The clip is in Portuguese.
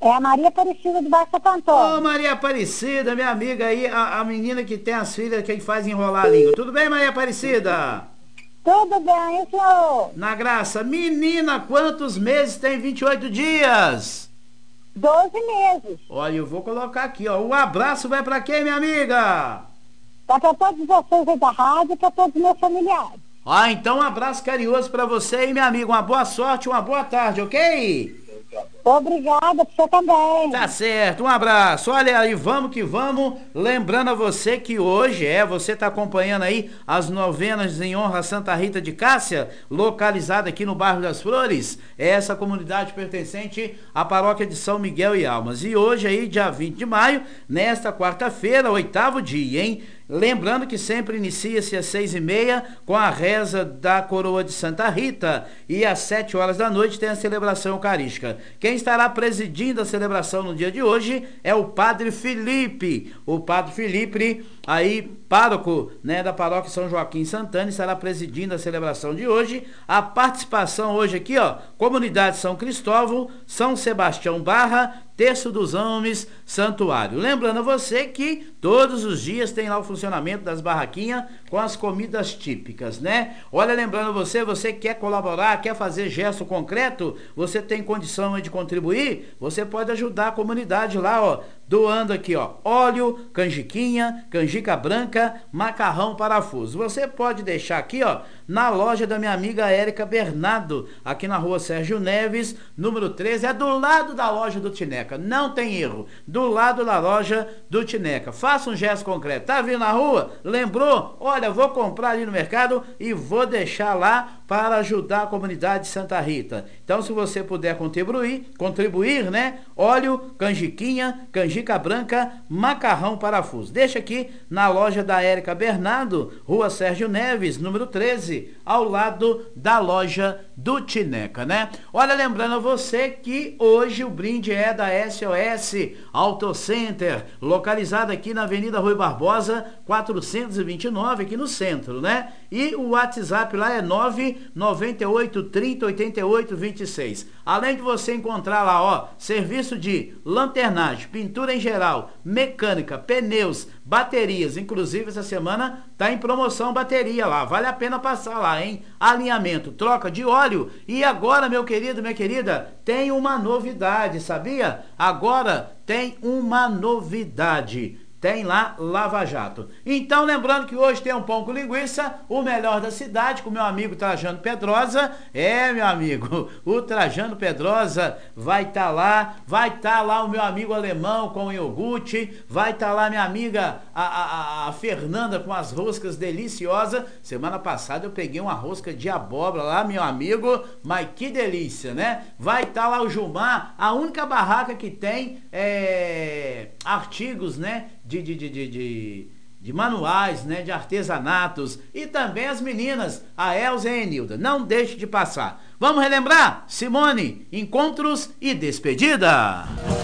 É a Maria Aparecida do Baixo Santo Antônio. Ô, Maria Aparecida, minha amiga aí, a menina que tem as filhas que faz enrolar a língua. Tudo bem, Maria Aparecida? Tudo bem, e senhor? Na graça. Menina, quantos meses tem 28 dias? 12 meses. Olha, eu vou colocar aqui, ó. O abraço vai pra quem, minha amiga? Tá para todos vocês aí da rádio e para todos os meus familiares. Ah, então um abraço carinhoso pra você e minha amiga. Uma boa sorte, uma boa tarde, ok? Obrigada, pra você também. Tá certo, um abraço. Olha aí, vamos que vamos. Lembrando a você que hoje, você tá acompanhando aí as novenas em honra a Santa Rita de Cássia, localizada aqui no bairro das Flores. Essa comunidade pertencente à paróquia de São Miguel e Almas. E hoje aí, dia 20 de maio, nesta quarta-feira, 8º dia, hein? Lembrando que sempre inicia-se às 6h30 com a reza da coroa de Santa Rita e às 7 horas da noite tem a celebração eucarística. Quem estará presidindo a celebração no dia de hoje é o Padre Felipe. O Padre Felipe, aí pároco, né, da paróquia São Joaquim Santana, estará presidindo a celebração de hoje. A participação hoje aqui, ó, Comunidade São Cristóvão, São Sebastião Barra, Terço dos Homens, Santuário. Lembrando a você que todos os dias tem lá o funcionamento das barraquinhas com as comidas típicas, né? Olha, lembrando você quer colaborar, quer fazer gesto concreto, você tem condição de contribuir, você pode ajudar a comunidade lá, ó, doando aqui, ó, óleo, canjiquinha, canjica branca, macarrão, parafuso. Você pode deixar aqui, ó, na loja da minha amiga Érica Bernardo, aqui na rua Sérgio Neves, número 13, é do lado da loja do Tineca, não tem erro, do lado da loja do Tineca. Faça um gesto concreto, tá vindo na rua? Lembrou? Olha, vou comprar ali no mercado e vou deixar lá para ajudar a comunidade de Santa Rita. Então, se você puder contribuir, né? Óleo, canjiquinha, canjica branca, macarrão, parafuso. Deixa aqui na loja da Érica Bernardo, rua Sérgio Neves, número 13, ao lado da loja do Tineca, né? Olha, lembrando a você que hoje o brinde é da SOS Auto Center, localizado aqui na Avenida Rui Barbosa, 429, aqui no centro, né? E o WhatsApp lá é 998 30 88 26. Além de você encontrar lá, ó, serviço de lanternagem, pintura em geral, mecânica, pneus, baterias, inclusive essa semana tá em promoção bateria lá, vale a pena passar lá, hein? Alinhamento, troca de óleo. E agora, meu querido, minha querida, tem uma novidade, sabia? Agora tem uma novidade. Tem lá Lava Jato. Então, lembrando que hoje tem um pão com linguiça, o melhor da cidade, com meu amigo Trajano Pedrosa. É, meu amigo, o Trajano Pedrosa vai estar lá o meu amigo alemão com iogurte, vai estar lá minha amiga a Fernanda com as roscas deliciosas. Semana passada eu peguei uma rosca de abóbora lá, meu amigo, mas que delícia, né? Vai estar lá o Gilmar, a única barraca que tem artigos, né? De manuais, né, de artesanatos, e também as meninas, a Elza e a Enilda. Não deixe de passar. Vamos relembrar? Simone, encontros e despedida.